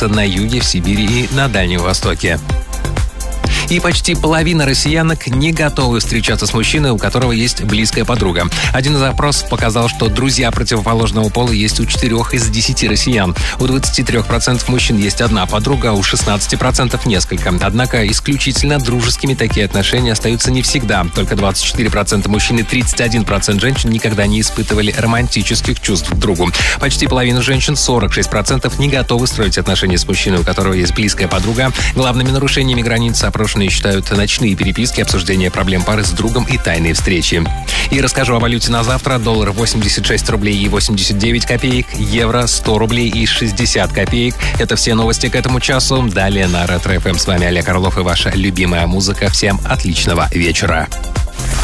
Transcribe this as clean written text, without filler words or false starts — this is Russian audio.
встречаться на юге, в Сибири и на Дальнем Востоке. И почти половина россиянок не готовы встречаться с мужчиной, у которого есть близкая подруга. Один из опросов показал, что друзья противоположного пола есть у 4 из 10 россиян. У 23% мужчин есть одна подруга, а у 16% несколько. Однако исключительно дружескими такие отношения остаются не всегда. Только 24% мужчин и 31% женщин никогда не испытывали романтических чувств к другу. Почти половина женщин, 46%, не готовы строить отношения с мужчиной, у которого есть близкая подруга. Главными нарушениями границ опрошенные считают ночные переписки, обсуждение проблем пары с другом и тайные встречи. И расскажу о валюте на завтра. Доллар 86 рублей и 89 копеек, евро 100 рублей и 60 копеек. Это все новости к этому часу. Далее на Ретро ФМ. С вами Олег Орлов и ваша любимая музыка. Всем отличного вечера.